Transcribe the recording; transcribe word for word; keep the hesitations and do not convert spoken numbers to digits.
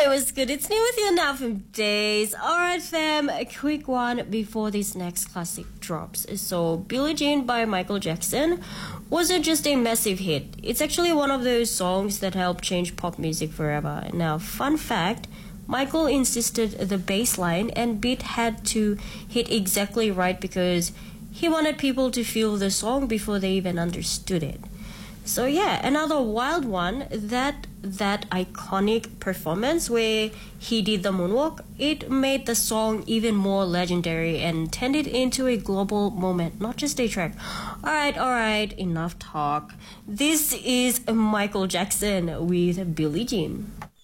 Hey, what's good? It's me with you now from Days. Alright fam, a quick one before this next classic drops. So, Billie Jean by Michael Jackson wasn't just a massive hit. It's actually one of those songs that helped change pop music forever. Now, fun fact, Michael insisted the bass line and beat had to hit exactly right because he wanted people to feel the song before they even understood it. So yeah, another wild one, that that iconic performance where he did the moonwalk, it made the song even more legendary and turned it into a global moment, not just a track. Alright, alright, enough talk. This is Michael Jackson with Billie Jean.